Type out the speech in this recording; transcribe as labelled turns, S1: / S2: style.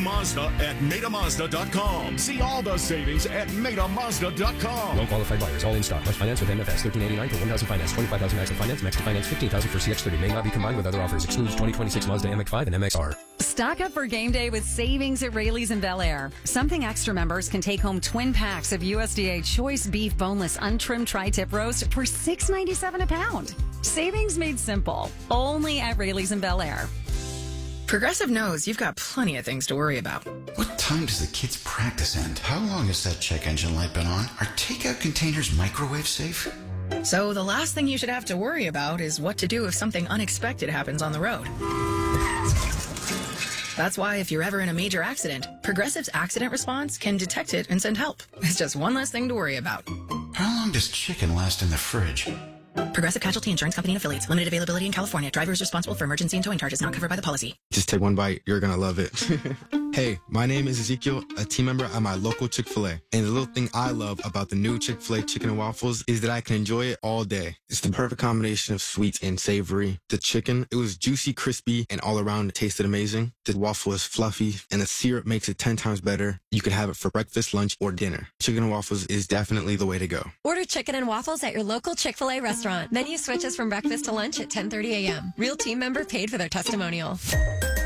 S1: Mazda at MaidaMazda.com. See all the savings at MaidaMazda.com.
S2: Non-qualified buyers, all in stock. Must finance with MFS. $13.89 per 1,000 finance. $25,000 max to finance. Max to finance $15,000 for CX-30. May not be combined with other offers. Excludes 2026 Mazda MX-5 and MX-R.
S3: Stock up for game day with savings at Rayleigh's in Bel Air. Something Extra members can take home twin packs of USDA choice beef boneless untrimmed tri-tip roast for $6.97 a pound. Savings made simple. Only at Rayleigh's in Bel Air.
S4: Progressive knows you've got plenty of things to worry about.
S5: What time does the kids' practice end? How long has that check engine light been on? Are takeout containers microwave safe?
S4: So the last thing you should have to worry about is what to do if something unexpected happens on the road. That's why if you're ever in a major accident, Progressive's accident response can detect it and send help. It's just one less thing to worry about.
S5: How long does chicken last in the fridge?
S4: Progressive Casualty Insurance Company and Affiliates. Limited availability in California. Driver is responsible for emergency and towing charges not covered by the policy.
S6: Just take one bite. You're going to love it. Hey, my name is Ezekiel, a team member at my local Chick-fil-A. And the little thing I love about the new Chick-fil-A chicken and waffles is that I can enjoy it all day. It's the perfect combination of sweet and savory. The chicken, it was juicy, crispy, and all around it tasted amazing. The waffle is fluffy, and the syrup makes it 10 times better. You can have it for breakfast, lunch, or dinner. Chicken and waffles is definitely the way to go.
S7: Order chicken and waffles at your local Chick-fil-A restaurant. Menu switches from breakfast to lunch at 10:30 a.m. Real team member paid for their testimonial.